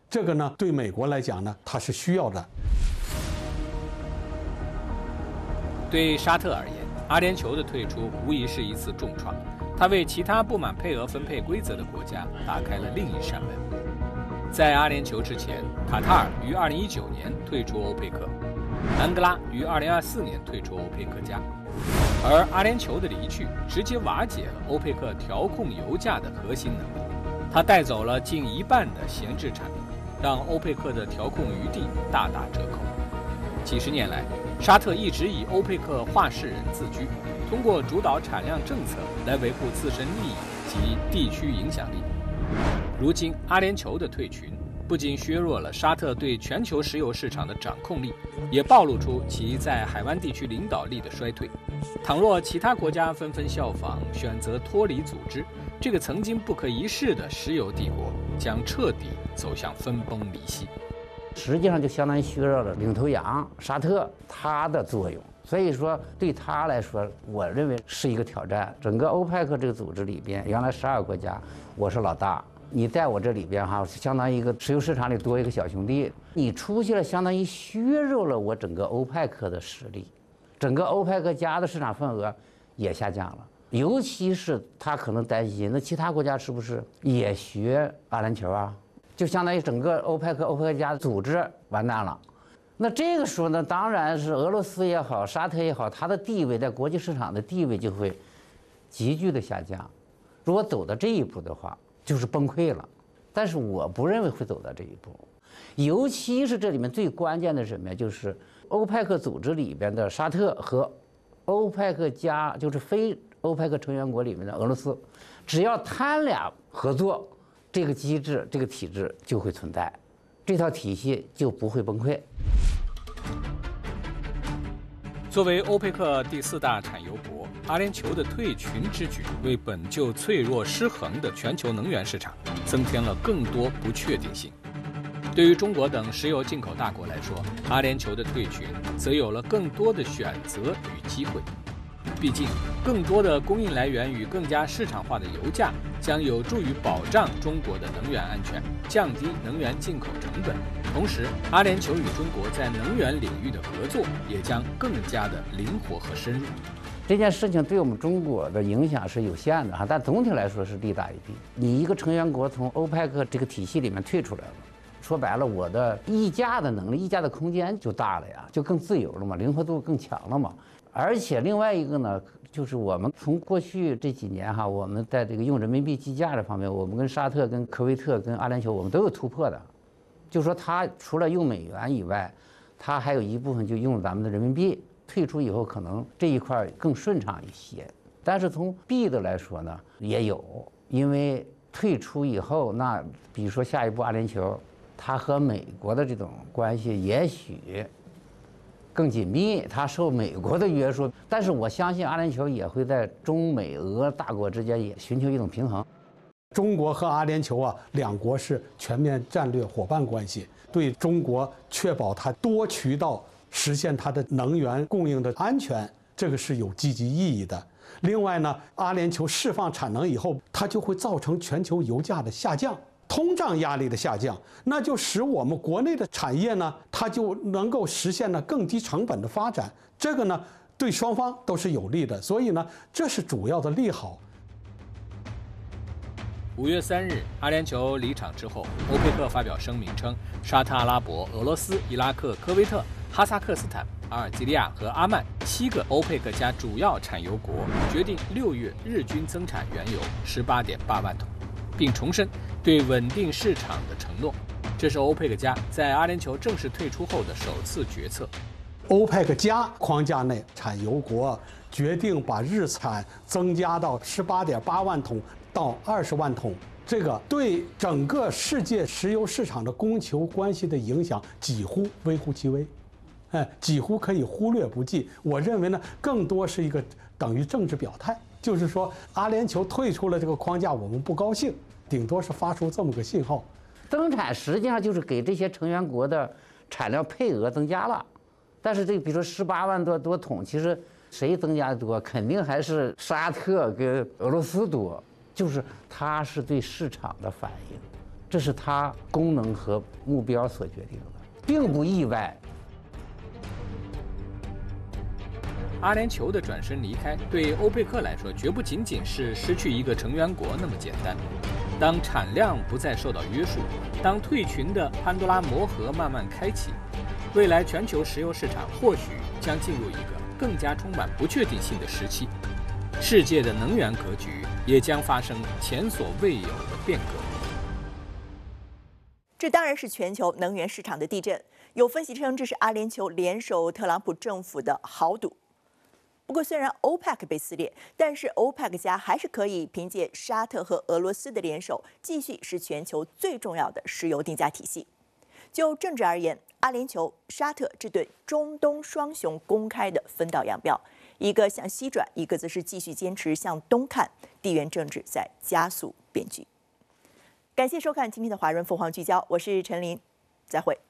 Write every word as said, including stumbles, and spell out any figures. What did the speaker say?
这个呢，对美国来讲呢，它是需要的。 对沙特而言，阿联酋的退出无疑是一次重创，它为其他不满配额分配规则的国家打开了另一扇门。在阿联酋之前，卡塔尔于二零一九年退出欧佩克，安哥拉于二零二四年退出欧佩克加，而阿联酋的离去直接瓦解了欧佩克调控油价的核心能力，它带走了近一半的闲置产能，让欧佩克的调控余地大打折扣。几十年来，沙特一直以欧佩克话事人自居，通过主导产量政策来维护自身利益及地区影响力。如今，阿联酋的退群不仅削弱了沙特对全球石油市场的掌控力，也暴露出其在海湾地区领导力的衰退。倘若其他国家纷纷效仿，选择脱离组织，这个曾经不可一世的石油帝国将彻底走向分崩离析。 实际上就相当于削弱了领头羊沙特它的作用，所以说对他来说，我认为是一个挑战。整个欧佩克这个组织里边，原来十二个国家，我是老大，你在我这里边哈，相当于一个石油市场里多一个小兄弟，你出去了，相当于削弱了我整个欧佩克的实力，整个欧佩克加的市场份额也下降了。尤其是他可能担心，那其他国家是不是也学阿联酋啊？就相当于整个欧佩克、欧佩克加组织完蛋了。那这个时候呢，当然是俄罗斯也好，沙特也好，它的地位在国际市场的地位就会急剧的下降。如果走到这一步的话，就是崩溃了。但是我不认为会走到这一步，尤其是这里面最关键的是什么呀？就是欧佩克组织里边的沙特和欧佩克加，就是非欧佩克成员国里面的俄罗斯，只要他俩合作，这个机制、这个体制就会存在，这套体系就不会崩溃。 作为欧佩克第四大产油国，阿联酋的退群之举为本就脆弱失衡的全球能源市场增添了更多不确定性。对于中国等石油进口大国来说，阿联酋的退群则有了更多的选择与机会。毕竟，更多的供应来源与更加市场化的油价将有助于保障中国的能源安全，降低能源进口成本。同时，阿联酋与中国在能源领域的合作也将更加的灵活和深入。 这件事情对我们中国的影响是有限的哈，但总体来说是利大于弊。你一个成员国从欧佩克这个体系里面退出来了，说白了，我的议价的能力、议价的空间就大了呀，就更自由了嘛，灵活度更强了嘛。而且另外一个呢，就是我们从过去这几年哈，我们在这个用人民币计价这方面，我们跟沙特、跟科威特、跟阿联酋，我们都有突破的。就说它除了用美元以外，它还有一部分就用咱们的人民币。退出以后，可能这一块更顺畅一些。但是从弊的来说呢，也有，因为退出以后，那比如说下一步阿联酋，它和美国的这种关系也许更紧密，它受美国的约束。但是我相信阿联酋也会在中美俄大国之间也寻求一种平衡。 中国和阿联酋啊，两国是全面战略伙伴关系，对中国确保它多渠道实现它的能源供应的安全，这个是有积极意义的。另外呢，阿联酋释放产能以后，它就会造成全球油价的下降，通胀压力的下降，那就使我们国内的产业呢，它就能够实现了更低成本的发展。这个呢，对双方都是有利的，所以呢，这是主要的利好。 五月三日，阿联酋离场之后，欧佩克发表声明称，沙特阿拉伯、俄罗斯、伊拉克、科威特、哈萨克斯坦、阿尔及利亚和阿曼七个欧佩克加主要产油国决定六月日均增产原油十八点八万桶，并重申对稳定市场的承诺。这是欧佩克加在阿联酋正式退出后的首次决策。 欧佩克加框架内产油国决定把日产增加到十八点八万桶到二十万桶，这个对整个世界石油市场的供求关系的影响几乎微乎其微，哎，几乎可以忽略不计。我认为呢，更多是一个等于政治表态，就是说阿联酋退出了这个框架，我们不高兴，顶多是发出这么个信号。 增产实际上就是给这些成员国的产量配额增加了，但是这个比如说十八万多多桶，其实谁增加的多？肯定还是沙特跟俄罗斯多。就是它是对市场的反应， 这是它功能和目标所决定的，并不意外。 阿联酋的转身离开，对欧佩克来说，绝不仅仅是失去一个成员国那么简单。当产量不再受到约束，当退群的潘多拉魔盒慢慢开启，未来全球石油市场或许将进入一个更加充满不确定性的时期，世界的能源格局也将发生前所未有的变革。 这当然是全球能源市场的地震。有分析称，这是阿联酋联手特朗普政府的豪赌。不过，虽然欧佩克被撕裂，但是欧佩克家还是可以凭借沙特和俄罗斯的联手，继续是全球最重要的石油定价体系。就政治而言，阿联酋、沙特这对中东双雄公开的分道扬镳，一个向西转，一个则是继续坚持向东看，地缘政治在加速变局。感谢收看今天的华人凤凰聚焦，我是陈琳，再会。